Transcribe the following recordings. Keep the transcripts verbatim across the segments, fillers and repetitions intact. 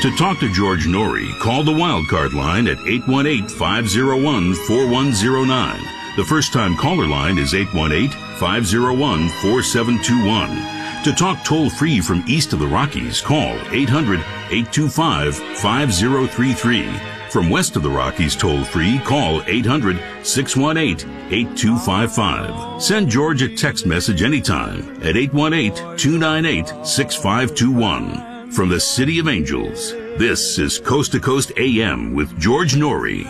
To talk to George Norrie, call the Wildcard line at eight one eight, five oh one, four one oh nine. The first-time caller line is eight one eight, five oh one, four seven two one. To talk toll-free from east of the Rockies, call eight hundred, eight two five, five oh three three. From west of the Rockies toll-free, call eight hundred, six one eight, eight two five five. Send George a text message anytime at eight one eight, two nine eight, six five two one. From the City of Angels, this is Coast to Coast A M with George Norrie.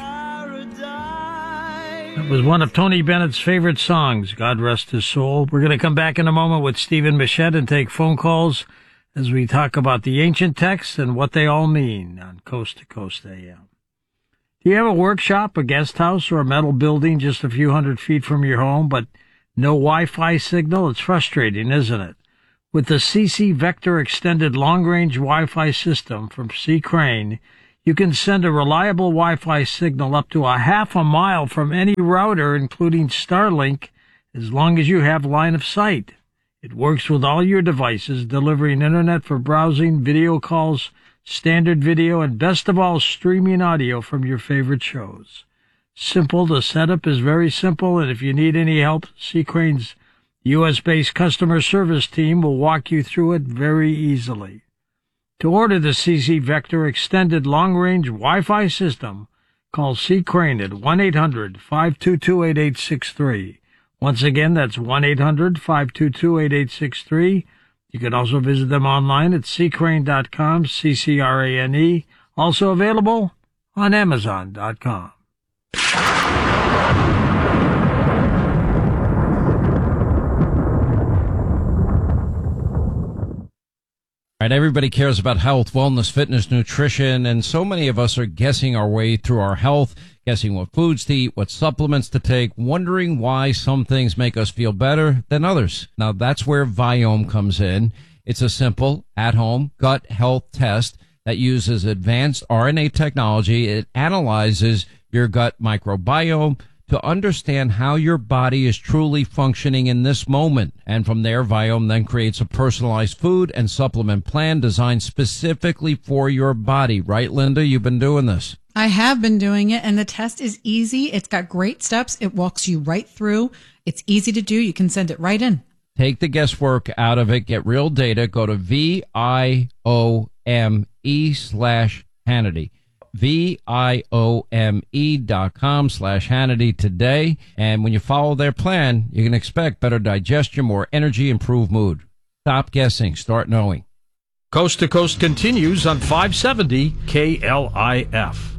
That was one of Tony Bennett's favorite songs, God rest his soul. We're going to come back in a moment with Stephen Bichette and take phone calls as we talk about the ancient texts and what they all mean on Coast to Coast A M. Do you have a workshop, a guest house, or a metal building just a few hundred feet from your home, but no Wi-Fi signal? It's frustrating, isn't it? With the C C Vector Extended Long-Range Wi-Fi system from C. Crane, you can send a reliable Wi-Fi signal up to a half a mile from any router, including Starlink, as long as you have line of sight. It works with all your devices, delivering internet for browsing, video calls, standard video, and best of all, streaming audio from your favorite shows. Simple, the setup is very simple, and if you need any help, C. Crane's U S-based customer service team will walk you through it very easily. To order the C C Vector Extended Long-Range Wi-Fi system, call C. Crane at one eight hundred, five two two, eight eight six three. Once again, that's one eight hundred, five two two, eight eight six three. You can also visit them online at c crane dot com, C C R A N E. Also available on amazon dot com. Right, everybody cares about health, wellness, fitness, nutrition, and so many of us are guessing our way through our health, guessing what foods to eat, what supplements to take, wondering why some things make us feel better than others. Now, that's where Viome comes in. It's a simple, at-home gut health test that uses advanced R N A technology. It analyzes your gut microbiome to understand how your body is truly functioning in this moment. And from there, Viome then creates a personalized food and supplement plan designed specifically for your body. Right, Linda? You've been doing this. I have been doing it, and the test is easy. It's got great steps. It walks you right through. It's easy to do. You can send it right in. Take the guesswork out of it. Get real data. Go to V I O M E slash Hannity. V-I-O-M-E dot com slash Hannity today. And when you follow their plan, you can expect better digestion, more energy, improved mood. Stop guessing. Start knowing. Coast to Coast continues on five seventy K L I F.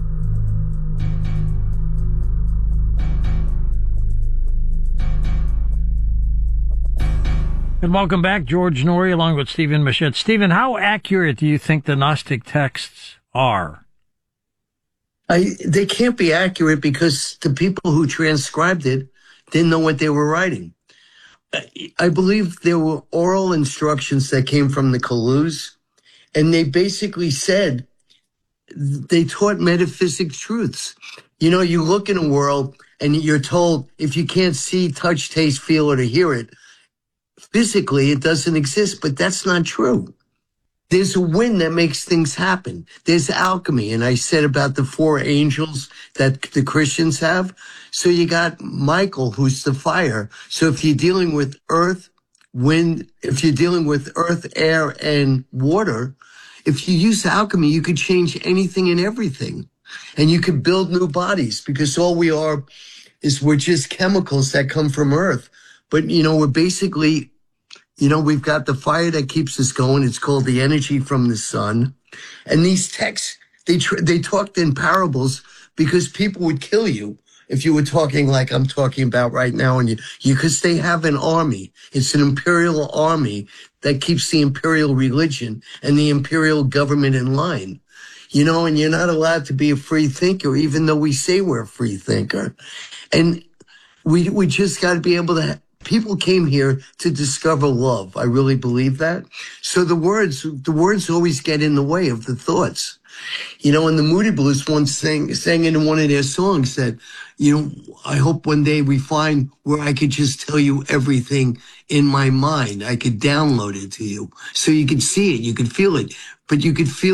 And welcome back, George Norrie, along with Stephen Bichette. Stephen, how accurate do you think the Gnostic texts are? I, they can't be accurate because the people who transcribed it didn't know what they were writing. I, I believe there were oral instructions that came from the Kaluz, and they basically said they taught metaphysic truths. You know, you look in a world and you're told if you can't see, touch, taste, feel, or to hear it, physically it doesn't exist, but that's not true. There's a wind that makes things happen. There's alchemy. And I said about the four angels that the Christians have. So you got Michael, who's the fire. So if you're dealing with earth, wind, if you're dealing with earth, air, and water, if you use alchemy, you could change anything and everything. And you could build new bodies because all we are is we're just chemicals that come from earth. But, you know, we're basically... You know, we've got the fire that keeps us going. It's called the energy from the sun. And these texts, they tr- they talked in parables because people would kill you if you were talking like I'm talking about right now. And you, you, because they have an army. It's an imperial army that keeps the imperial religion and the imperial government in line. You know, and you're not allowed to be a free thinker, even though we say we're a free thinker. And we we just got to be able to... People came here to discover love. I really believe that. So the words, the words always get in the way of the thoughts. You know, and the Moody Blues once sang, sang in one of their songs that, you know, I hope one day we find where I could just tell you everything in my mind. I could download it to you so you could see it, you could feel it, but you could feel it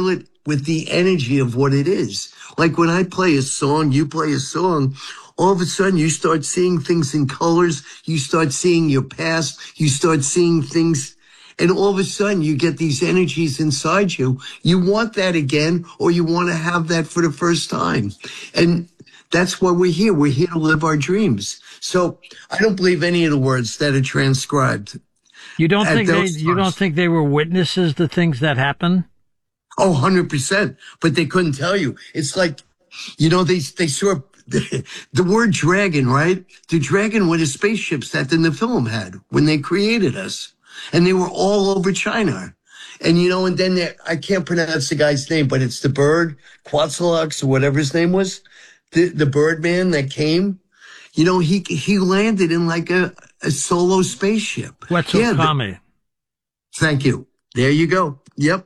with the energy of what it is. Like when I play a song, you play a song, all of a sudden you start seeing things in colors. You start seeing your past. You start seeing things. And all of a sudden you get these energies inside you. You want that again, or you want to have that for the first time. And that's why we're here. We're here to live our dreams. So I don't believe any of the words that are transcribed. You don't think they, you don't think they were witnesses to things that happen? Oh, one hundred percent. But they couldn't tell you. It's like, you know, they, they saw the, the word dragon, right? The dragon were the spaceships that the Nephilim had when they created us. And they were all over China. And, you know, and then there, I can't pronounce the guy's name, but it's the bird, Quetzalcoatl, or whatever his name was, the, the bird man that came. You know, he he landed in like a, a solo spaceship. Quetzalcoatl. Yeah, thank you. There you go. Yep.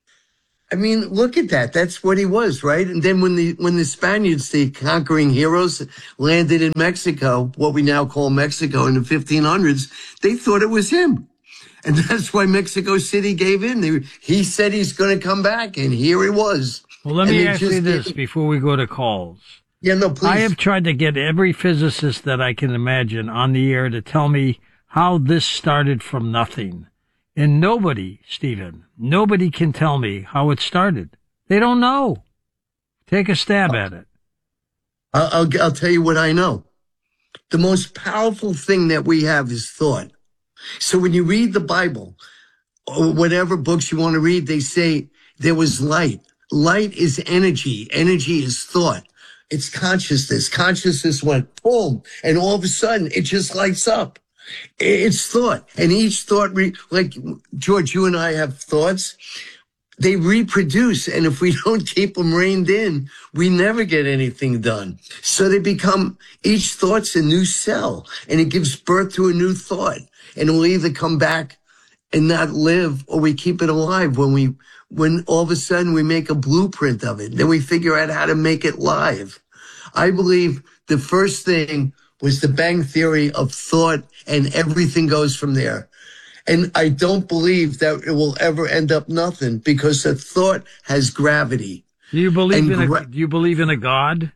I mean, look at that. That's what he was, right? And then when the when the Spaniards, the conquering heroes, landed in Mexico, what we now call Mexico in the fifteen hundreds, they thought it was him. And that's why Mexico City gave in. They, he said he's going to come back, and here he was. Well, let and me ask you this did. before we go to calls. Yeah, no, please. I have tried to get every physicist that I can imagine on the air to tell me how this started from nothing. And nobody, Stephen, nobody can tell me how it started. They don't know. Take a stab at it. I'll, I'll, I'll tell you what I know. The most powerful thing that we have is thought. So when you read the Bible, or whatever books you want to read, they say there was light. Light is energy. Energy is thought. It's consciousness. Consciousness went boom, and all of a sudden it just lights up. It's thought. And each thought, re- like George, you and I have thoughts. They reproduce. And if we don't keep them reined in, we never get anything done. So they become, each thought's a new cell, and it gives birth to a new thought. And it will either come back and not live, or we keep it alive when we, when all of a sudden we make a blueprint of it. Then we figure out how to make it live. I believe the first thing was the Bang Theory of thought, and everything goes from there. And I don't believe that it will ever end up nothing, because a thought has gravity. Do you believe And in a, gra- do you believe in a God?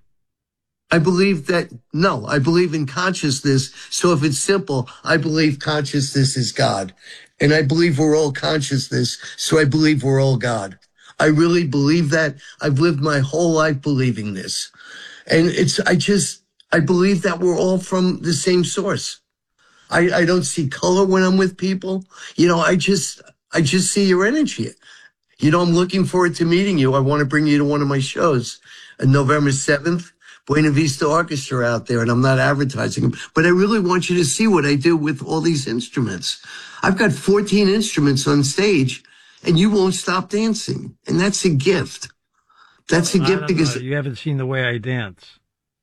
I believe that, no, I believe in consciousness. So if it's simple, I believe consciousness is God. And I believe we're all consciousness. So I believe we're all God. I really believe that. I've lived my whole life believing this. And it's, I just, I believe that we're all from the same source. I, I don't see color when I'm with people. You know, I just, I just see your energy. You know, I'm looking forward to meeting you. I want to bring you to one of my shows on November seventh. Buena Vista Orchestra out there, and I'm not advertising them, but I really want you to see what I do with all these instruments. I've got fourteen instruments on stage, and you won't stop dancing, and that's a gift. That's a I gift don't because know. You haven't seen the way I dance.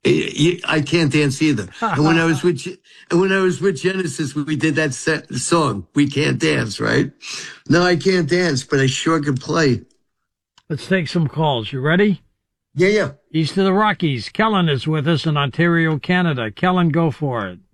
I I can't dance either. And when I was with and when I was with Genesis, we did that set, song, "We Can't Dance," right? No, I can't dance, but I sure can play. Let's take some calls. You ready? Yeah, yeah. East of the Rockies. Kellen is with us in Ontario, Canada. Kellen, go for it.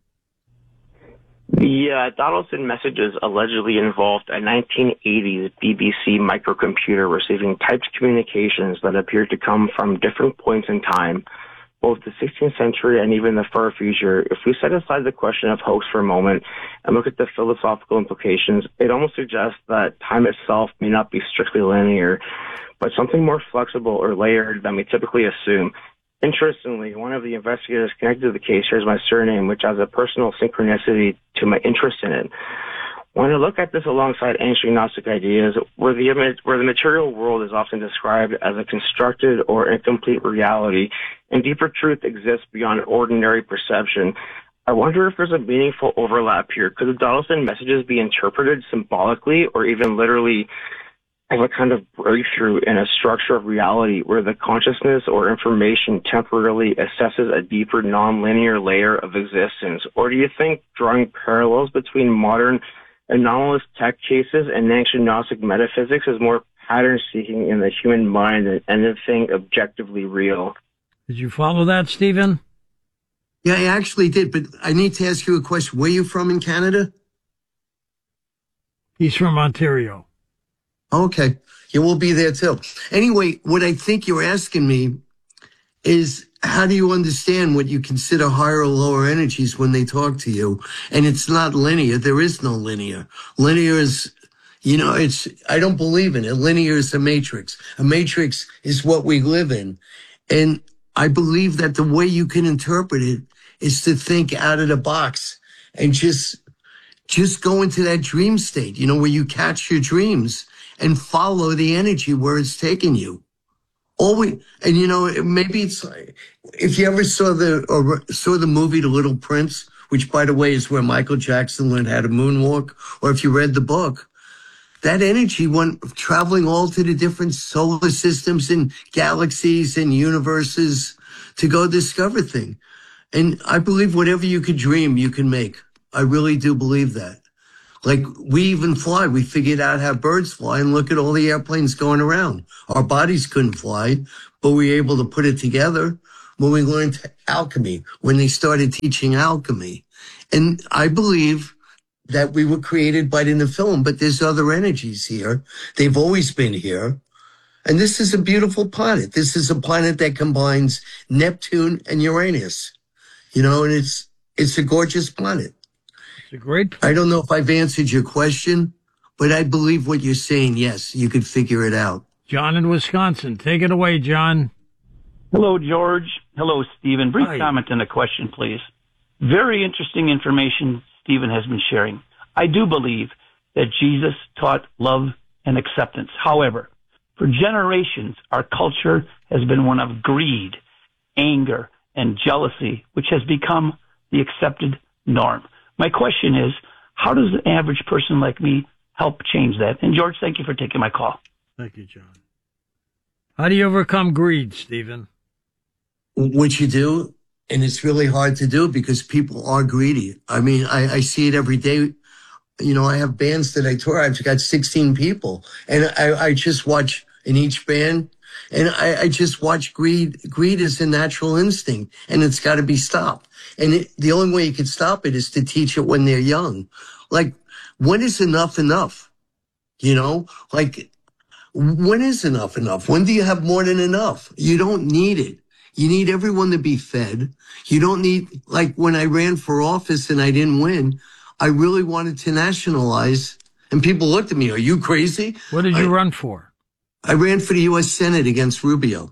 The uh, Donaldson messages allegedly involved a nineteen eighties B B C microcomputer receiving typed communications that appeared to come from different points in time, both the sixteenth century and even the far future. If we set aside the question of hoax for a moment and look at the philosophical implications, it almost suggests that time itself may not be strictly linear, but something more flexible or layered than we typically assume. Interestingly, one of the investigators connected to the case shares my surname, which has a personal synchronicity to my interest in it. When I look at this alongside ancient Gnostic ideas, where the, where the material world is often described as a constructed or incomplete reality, and deeper truth exists beyond ordinary perception, I wonder if there's a meaningful overlap here. Could the Donaldson messages be interpreted symbolically or even literally as a kind of breakthrough in a structure of reality where the consciousness or information temporarily assesses a deeper nonlinear layer of existence? Or do you think drawing parallels between modern anomalous tech cases and ancient Gnostic metaphysics is more pattern-seeking in the human mind than anything objectively real? Did you follow that, Stephen? Yeah, I actually did, but I need to ask you a question. Where are you from in Canada? He's from Ontario. Okay. Yeah, we'll be there too. Anyway, what I think you're asking me is how do you understand what you consider higher or lower energies when they talk to you? And it's not linear. There is no linear. Linear is, you know, it's, I don't believe in it. Linear is a matrix. A matrix is what we live in. And I believe that the way you can interpret it is to think out of the box and just, just go into that dream state, you know, where you catch your dreams and follow the energy where it's taking you. Always, and you know, maybe it's like, if you ever saw the, or saw the movie The Little Prince, which by the way is where Michael Jackson learned how to moonwalk, or if you read the book, that energy went traveling all to the different solar systems and galaxies and universes to go discover things. And I believe whatever you could dream, you can make. I really do believe that. Like, we even fly. We figured out how birds fly, and look at all the airplanes going around. Our bodies couldn't fly, but we were able to put it together when we learned alchemy, when they started teaching alchemy. And I believe that we were created by the Nephilim, but there's other energies here. They've always been here. And this is a beautiful planet. This is a planet that combines Neptune and Uranus, you know, and it's, it's a gorgeous planet. It's a great. I don't know if I've answered your question, but I believe what you're saying. Yes, you could figure it out. John in Wisconsin. Take it away, John. Hello, George. Hello, Stephen. Brief Hi. comment and a question, please. Very interesting information Stephen has been sharing. I do believe that Jesus taught love and acceptance. However, for generations, our culture has been one of greed, anger, and jealousy, which has become the accepted norm. My question is, how does the average person like me help change that? And George, thank you for taking my call. Thank you, John. How do you overcome greed, Stephen? What you do, and it's really hard to do because people are greedy. I mean, I, I see it every day. You know, I have bands that I tour. I've got sixteen people, and I, I just watch in each band, and I, I just watch greed. Greed is a natural instinct, and it's got to be stopped. And it, the only way you can stop it is to teach it when they're young. Like, when is enough enough? You know, like, when is enough enough? When do you have more than enough? You don't need it. You need everyone to be fed. You don't need, like, when I ran for office and I didn't win, I really wanted to nationalize. And people looked at me, are you crazy? What did you I, run for? I ran for the U S Senate against Rubio.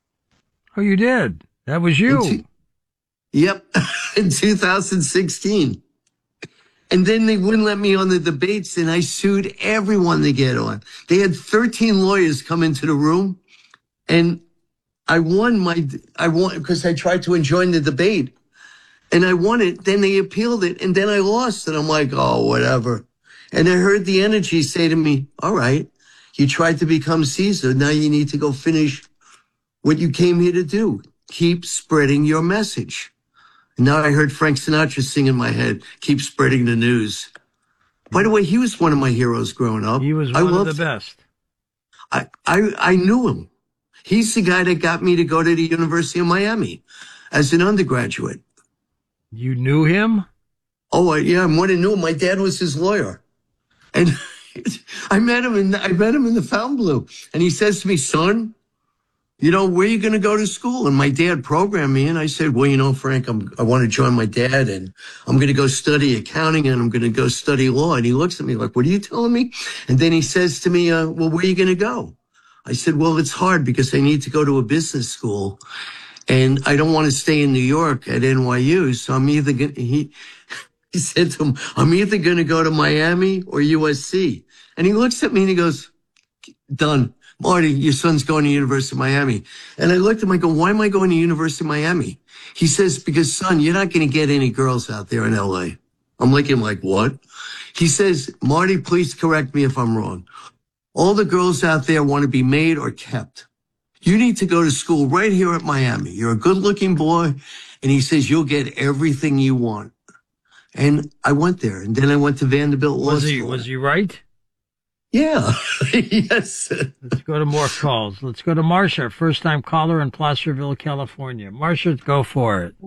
Oh, you did? That was you. In two, yep, in two thousand sixteen. And then they wouldn't let me on the debates, and I sued everyone to get on. They had thirteen lawyers come into the room, and I won my, I won, because I tried to enjoin the debate, and I won it. Then they appealed it, and then I lost, and I'm like, oh, whatever. And I heard the energy say to me, all right, you tried to become Caesar. Now you need to go finish what you came here to do. Keep spreading your message. And now I heard Frank Sinatra sing in my head, keep spreading the news. By the way, he was one of my heroes growing up. He was I one of loved the best. I, I, I knew him. He's the guy that got me to go to the University of Miami as an undergraduate. You knew him? Oh, I, yeah, more than knew him. My dad was his lawyer. And I met him in, I met him in the Fontainebleau. And he says to me, son, you know, where are you going to go to school? And my dad programmed me. And I said, well, you know, Frank, I'm, I want to join my dad, and I'm going to go study accounting, and I'm going to go study law. And he looks at me like, what are you telling me? And then he says to me, uh, well, where are you going to go? I said, well, it's hard because I need to go to a business school, and I don't want to stay in New York at N Y U. So I'm either going to, he, he said to him, I'm either going to go to Miami or U S C. And he looks at me and he goes, done. Marty, your son's going to University of Miami. And I looked at him, I go, why am I going to University of Miami? He says, because son, you're not going to get any girls out there in L A. I'm looking like, what? He says, Marty, please correct me if I'm wrong. All the girls out there want to be made or kept. You need to go to school right here at Miami. You're a good looking boy. And he says, you'll get everything you want. And I went there, and then I went to Vanderbilt Law Was he, School. was he right? Yeah. Yes. Let's go to more calls. Let's go to Marcia, first time caller in Placerville, California. Marcia, go for it.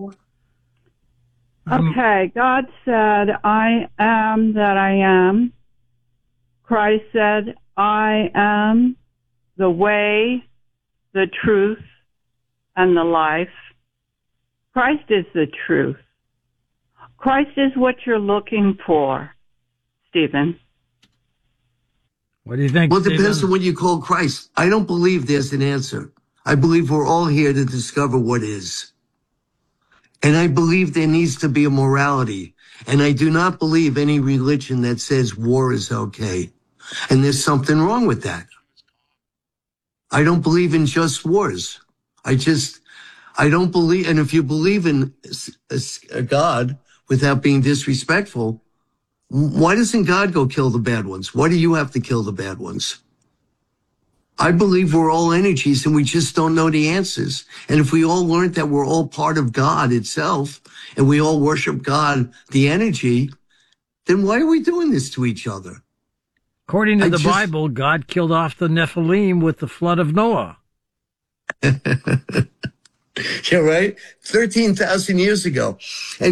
Um, Okay, God said, I am that I am. Christ said, I am the way, the truth, and the life. Christ is the truth. Christ is what you're looking for, Stephen. What do you think, Well, it depends Stephen? on what you call Christ. I don't believe there's an answer. I believe we're all here to discover what is. And I believe there needs to be a morality. And I do not believe any religion that says war is okay. And there's something wrong with that. I don't believe in just wars. I just, I don't believe, and if you believe in a, a God without being disrespectful, why doesn't God go kill the bad ones? Why do you have to kill the bad ones? I believe we're all energies and we just don't know the answers. And if we all learned that we're all part of God itself and we all worship God, the energy, then why are we doing this to each other? According to I the just- Bible, God killed off the Nephilim with the flood of Noah. Yeah, right? thirteen thousand years ago. And